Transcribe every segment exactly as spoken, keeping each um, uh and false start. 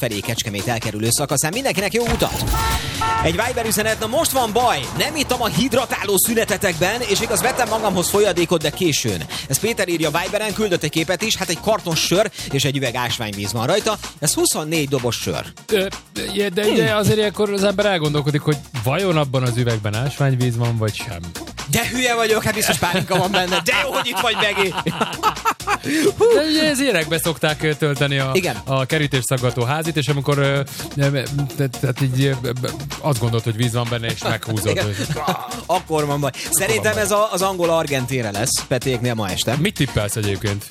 felé Kecskemét elkerülő szakaszán. Mindenkinek jó utat! Egy Viber üzenet, na most van baj, nem ittam a hidratáló szünetetekben, és igaz, vettem magamhoz folyadékot, de későn. Ez Péter írja Viberen, küldött egy képet is, hát egy kartons sör és egy üveg ásványvíz van rajta, ez huszonnégy dobos sör. Ö, de, de azért ilyenkor az ember elgondolkodik, hogy vajon abban az üvegben ásványvíz van, vagy sem. De hülye vagyok, hát biztos pálinka van benne, de jó, hogy itt vagy megé. De ugye ez érekbe szokták tölteni a, a kerítésszaggató házit, és amikor tehát így azt gondolt, hogy víz van benne, és meghúzott. Akkor van baj. Szerintem ez a, az angol-argentinre lesz Petéknél ma este. Mit tippelsz egyébként?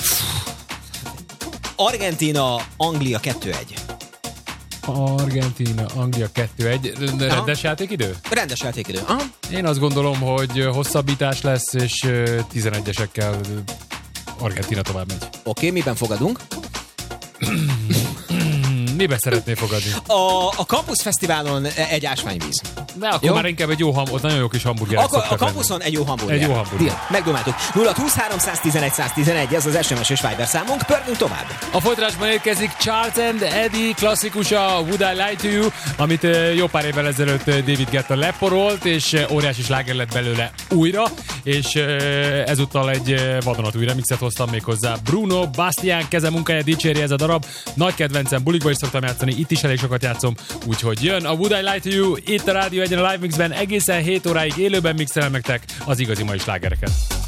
Argentína, Anglia kettő egy. Argentína, Anglia kettő egy. Rendes játékidő? Rendes játékidő. Aha. Én azt gondolom, hogy hosszabbítás lesz, és tizenegyesekkel Argentína tovább megy. Oké, okay, miben fogadunk? Miben szeretnél fogadni? A, a Campus Fesztiválon egy ásványvíz. Ne, akkor jó? Már inkább egy jó ham, ott nagyon jó kis hamburgerek akkor szoktak a Campuson egy jó hamburger. Egy jó hamburger. Megdomáltuk. nulla húsz háromszáztizenegy száztizenegy, ez az es em es és Viber számunk, pörgünk tovább. A folytatásban érkezik Charles and Eddie klasszikusa, Would I Lie to You, amit jó pár évvel ezelőtt David Guetta leporolt, és óriási sláger lett belőle újra, és ezúttal egy vadonatúj remixet hoztam még hozzá. Bruno Bastian keze munkája dicséri ez a darab. Nagy kedvencem, bulikba is szoktam játszani, itt is elég sokat játszom, úgyhogy jön a Would I Lie to You, itt a Rádió Egyen a Live Mixben, egészen hét óráig élőben mixelem nektek az igazi mai slágereket.